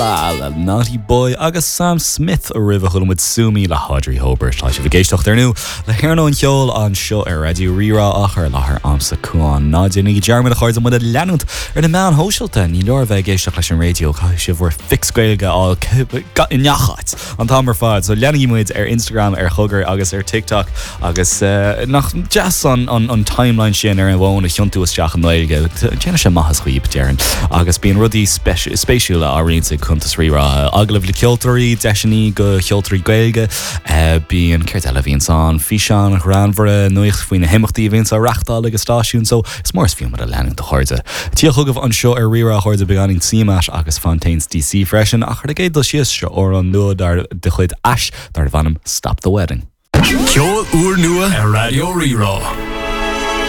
Naughty Boy agus Sam Smith a rih chun with Sumi le Audrey Hobart tá sé bhgéisteach ar nu le chéarnó an cheol an seo ar radio Rírá achar lethar amsa cuán nádénig dearmid a chuir am mud a leanúnt ar na meán hóisiilta ní leor bheith géisteach leis an radio cha si bhór fixcuilge á inneachait an támar fad so leanaí muid ar Instagram ar chugar agus ar TikTok agus nach jazz an timeline sin ar an bhin a chiúntú isteach an nailge déana sé maithas chuoib dearan agus bíon rudí spéisiúla á rianta chuntas Rírá aglah le ceoltarí deisinaí go cheoltarí gailge bíon ceirt eile bhíon san fiseán ranmhara nuocht faoin na himachtaí bhíon sa reachtáil agus stáisiún so is mór fiú mar a leanúnt a chuirde tí chugah an seo ar Rírá chuirde beganín Tímas agus Fontaines DC freisin a chuir géad do sios seo ó an nua dar de chuid as dar bhanam Stop the Wedding. Ceol úr nua ar Radio Rírá.